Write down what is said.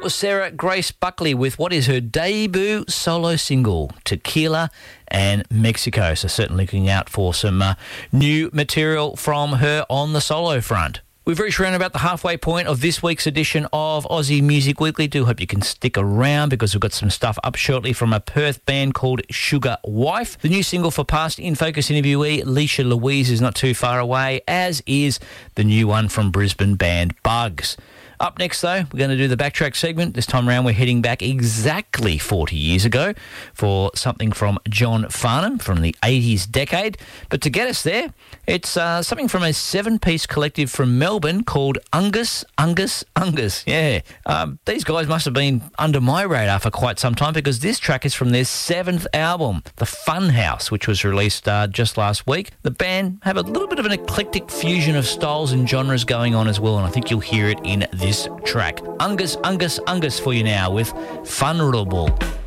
Was Sarah Grace Buckley with what is her debut solo single, Tequila and Mexico. So certainly looking out for some new material from her on the solo front. We've reached around about the halfway point of this week's edition of Aussie Music Weekly. Do hope you can stick around because we've got some stuff up shortly from a Perth band called Sugar Wife. The new single for past In Focus interviewee Leisha Louise is not too far away, as is the new one from Brisbane band Bugs. Up next, though, we're going to do the Backtrack segment. This time around, we're heading back exactly 40 years ago for something from John Farnham from the 80s decade. But to get us there, it's something from a 7-piece collective from Melbourne called Ungus. Yeah, these guys must have been under my radar for quite some time because this track is from their 7th album, The Funhouse, which was released just last week. The band have a little bit of an eclectic fusion of styles and genres going on as well, and I think you'll hear it in this track. Ungus for you now with Vulnerable.